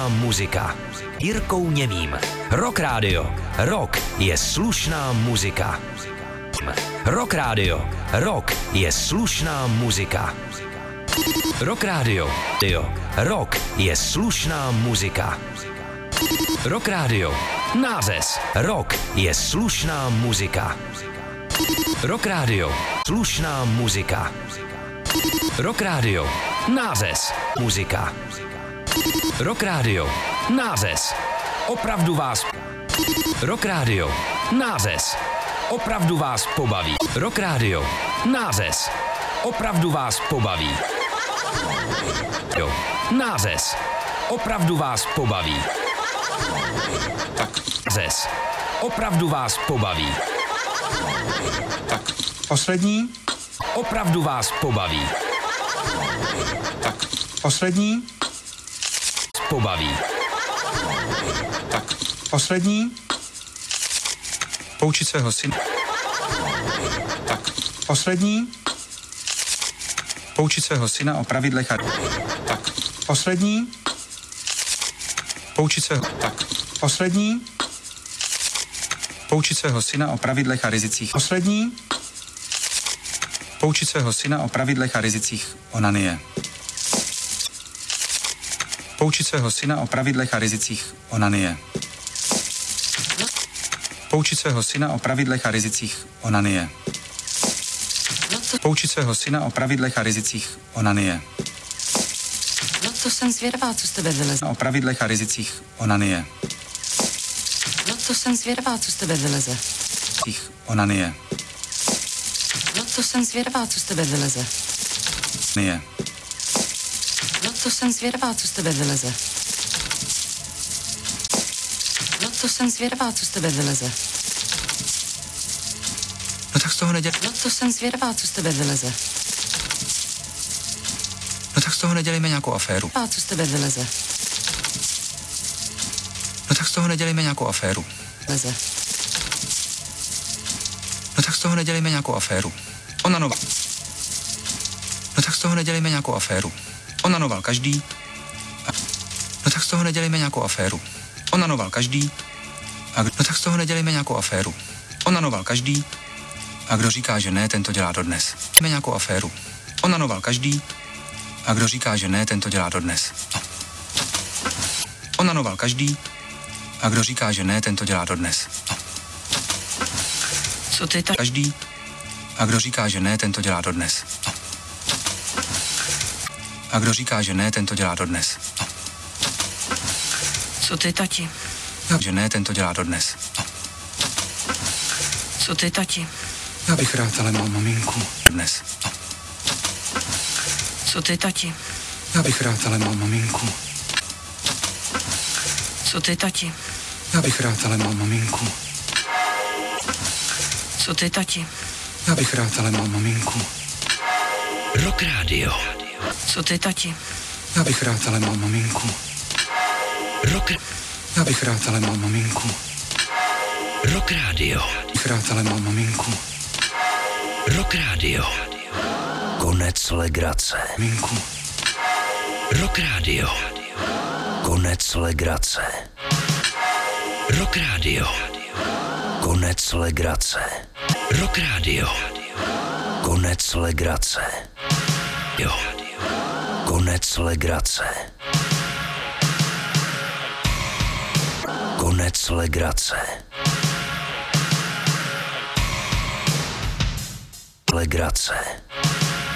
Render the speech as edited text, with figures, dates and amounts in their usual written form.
slušná muzika. Jirkou Němým. Rock Radio. Rock je slušná muzika. Rock Radio. Rock je slušná muzika. Rock Radio. Rock je slušná muzika. Rock Radio. Nářez. Rock je slušná muzika. Rock Radio. Slušná muzika. Rock Radio. Nářez. Muzika. Rock Radio. Nářez. Opravdu vás. Rock Radio. Nářez. Opravdu vás pobaví. Rock Radio. Nářez. Opravdu vás pobaví. Nářez. Opravdu vás pobaví. Nářez. Opravdu vás pobaví. Tak, poslední. Opravdu vás pobaví. Tak, poslední. Pobaví. Tak, poslední. Poučit svého syna. Tak, poslední. Poučit svého syna o pravidlech a... Tak, poslední. Poučit svého... Tak, poslední. Poučit svého syna o pravidlech a rizicích. Poslední. Poučit svého syna o pravidlech a rizicích onanie. Poučit svého syna o pravidlech a rizicích onanie. Poučit svého syna o pravidlech a rizicích onanie. Poučit svého syna o pravidlech a rizicích onanie. No to jsem zvědavá, co z tebe vyleze. O pravidlech a rizicích onanie. No to jsem zvědavá, co z tebe vyleze. Onanie. No to jsem zvědavá, co z tebe vyleze. Nie. No to jsem zvědavá, co z tebe vyleze. No to jsem zvědavá, co z tebe vyleze. No tak z toho nedělej. No to jsem zvědavá, co z tebe vyleze. No tak z toho nedělejme nějakou aféru. A co z tebe vyleze. No tak z toho nedělejme nějakou aféru. Leze. No tak z toho nedělejme nějakou aféru. Onanoval. No tak z toho nedělejme nějakou aféru. Onanoval každý. No tak z toho nedělejme nějakou aféru. Onanoval každý. No tak z toho nedělejme nějakou aféru. Onanoval každý. A kdo říká, že ne, ten to dělá dodnes. Dělejme nějakou aféru. Onanoval každý. A kdo říká, že ne, ten to dělá dodnes. Onanoval každý. A kdo říká, že ne, ten to dělá dodnes. Co ty tak? Každý. A kdo říká, že ne, ten to dělá dodnes. A kdo říká, že ne, ten to dělá dodnes. Co ty tati? Že ne, ten to dělá dodnes. Co ty tati? Já bych rád, ale mám maminku. Dnes. Co ty tati? Já bych rád, ale mám maminku. Co ty tati? Já bych rád, ale mám maminku. Co ty tati? Já bych rád, ale mám maminku. Rock Radio. Co ty tati? Já bych rád, ale mám maminku. Rock. Já bych rád, ale mám maminku. Rock Radio. Bych rád, ale mám maminku. Rock Radio. Konec legrace. Maminku. Rock Radio. Konec legrace. Rock Radio. Konec legrace. Rock Radio. Konec legrace. Jo. Konec legrace. Konec legrace. Legrace.